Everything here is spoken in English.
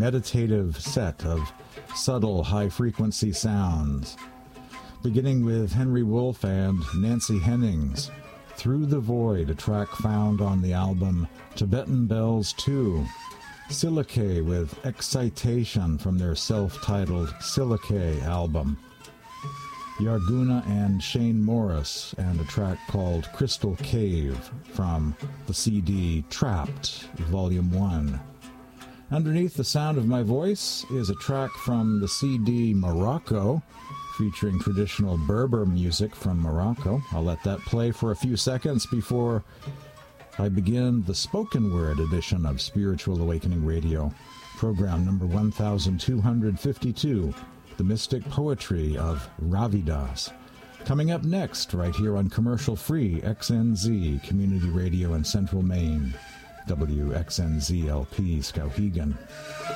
meditative set of subtle high-frequency sounds, beginning with Henry Wolf and Nancy Hennings, Through the Void, a track found on the album Tibetan Bells 2, Silicae with Excitation from their self-titled Silicae album, Yarguna and Shane Morris, and a track called Crystal Cave from the CD Trapped, Volume 1. Underneath the sound of my voice is a track from the CD Morocco, featuring traditional Berber music from Morocco. I'll let that play for a few seconds before I begin the spoken word edition of Spiritual Awakening Radio, program number 1252, The Mystic Poetry of Ravidas. Coming up next, right here on commercial-free XNZ Community Radio in Central Maine, WXNZ-LP Skowhegan.